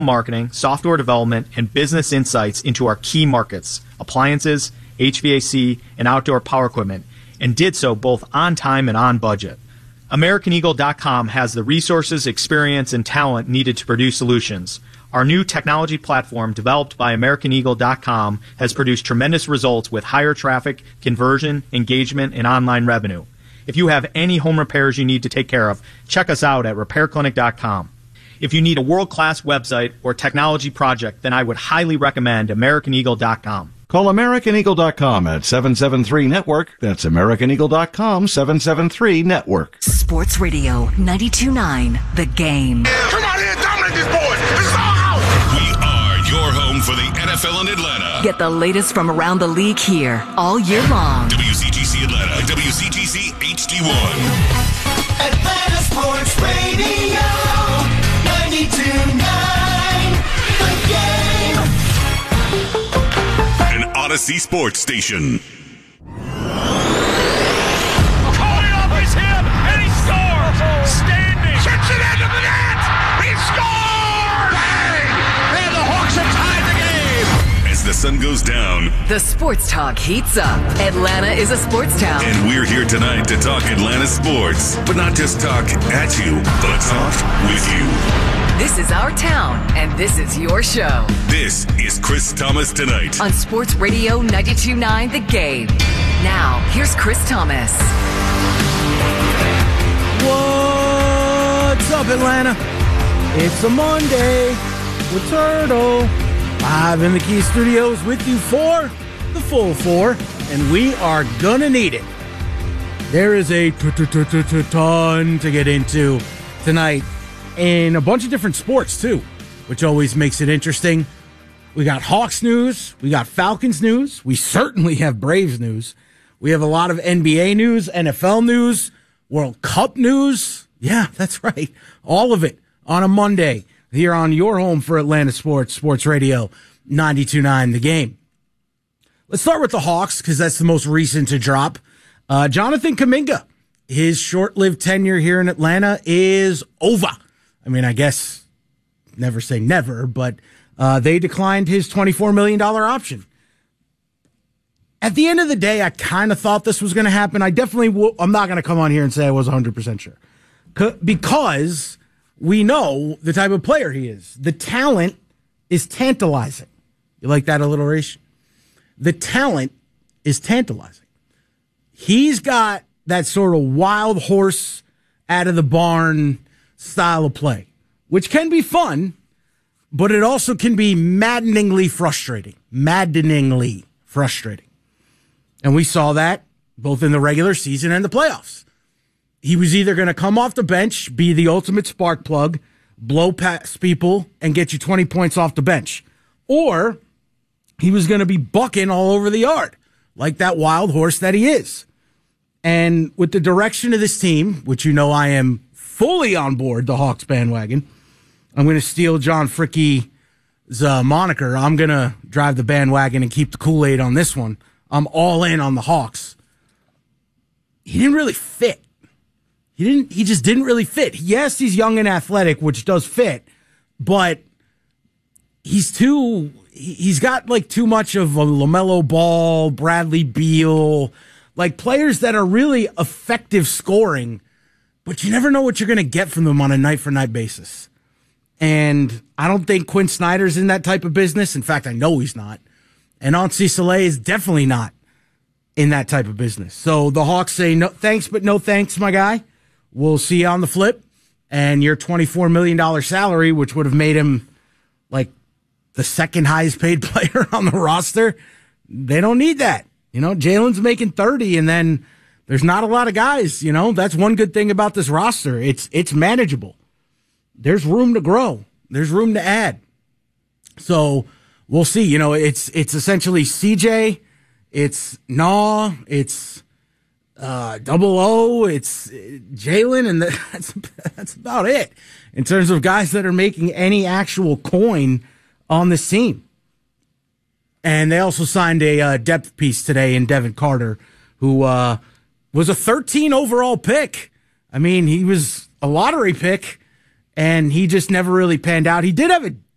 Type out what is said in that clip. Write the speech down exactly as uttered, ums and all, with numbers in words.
marketing, software development, and business insights into our key markets, appliances, H V A C, and outdoor power equipment, and did so both on time and on budget. American Eagle dot com has the resources, experience, and talent needed to produce solutions. Our new technology platform, developed by American Eagle dot com, has produced tremendous results with higher traffic, conversion, engagement, and online revenue. If you have any home repairs you need to take care of, check us out at repair clinic dot com. If you need a world-class website or technology project, then I would highly recommend American Eagle dot com. Call American Eagle dot com at seven seven three network. That's American Eagle dot com, seven seven three network. Sports Radio ninety-two point nine, The Game. Come on here, dominate these boys. It's all out. We are your home for the N F L in Atlanta. Get the latest from around the league here all year long. W C G C Atlanta, W C G C H D one. Atlanta Sports Radio, ninety-two point nine, The Game. An Odyssey Sports Station. Coming off his hip, and he scores. Standing. Sits it into the net. He scored. Bang! And the Hawks have tied the game. As the sun goes down, The sports talk heats up. Atlanta is a sports town. and we're here tonight to talk Atlanta sports. But not just talk at you, but talk with you. This is our town, and this is your show. This is Chris Thomas Tonight. On Sports Radio ninety-two point nine, The Game. Now, here's Chris Thomas. What's up, Atlanta? It's a Monday with Turtle. Live in the Key Studios with you for the full four, and we are gonna need it. There is a ton to get into tonight in a bunch of different sports, too, which always makes it interesting. We got Hawks news. We got Falcons news. We certainly have Braves news. We have a lot of N B A news, N F L news, World Cup news. Yeah, that's right. All of it on a Monday here on your home for Atlanta sports, Sports Radio ninety-two point nine, The Game. Let's start with the Hawks because that's the most recent to drop. Uh, Jonathan Kuminga, his short-lived tenure here in Atlanta is over. I mean, I guess never say never, but uh, they declined his twenty-four million dollars option. At the end of the day, I kind of thought this was going to happen. I definitely will. I'm not going to come on here and say I was one hundred percent sure. C- because we know the type of player he is. The talent is tantalizing. You like that alliteration? The talent is tantalizing. He's got that sort of wild horse out of the barn style of play, which can be fun, but it also can be maddeningly frustrating. Maddeningly frustrating. And we saw that both in the regular season and the playoffs. He was either going to come off the bench, be the ultimate spark plug, blow past people, and get you twenty points off the bench. Or he was going to be bucking all over the yard, like that wild horse that he is. And with the direction of this team, which you know I am fully on board the Hawks bandwagon, I'm going to steal John Fricke's uh, moniker. I'm going to drive the bandwagon and keep the Kool-Aid on this one. I'm all in on the Hawks. He didn't really fit. He didn't. He just didn't really fit. Yes, he's young and athletic, which does fit, but he's too. He's got like too much of a LaMelo Ball, Bradley Beal, like players that are really effective scoring, but you never know what you're going to get from them on a night-for-night basis. And I don't think Quinn Snyder's in that type of business. In fact, I know he's not. And Ansi Saleh is definitely not in that type of business. So the Hawks say, no thanks, but no thanks, my guy. We'll see you on the flip. And your twenty-four million dollars salary, which would have made him like the second highest paid player on the roster, they don't need that. You know, Jalen's making thirty, and then there's not a lot of guys. You know, that's one good thing about this roster. It's it's manageable. There's room to grow. There's room to add. So we'll see. You know, it's it's essentially C J, it's Naw, it's uh, Double O, it's Jalen, and that's that's about it in terms of guys that are making any actual coin on this team. And they also signed a uh, depth piece today in Devin Carter, who uh, was a thirteen overall pick. I mean, he was a lottery pick, and he just never really panned out. He did have a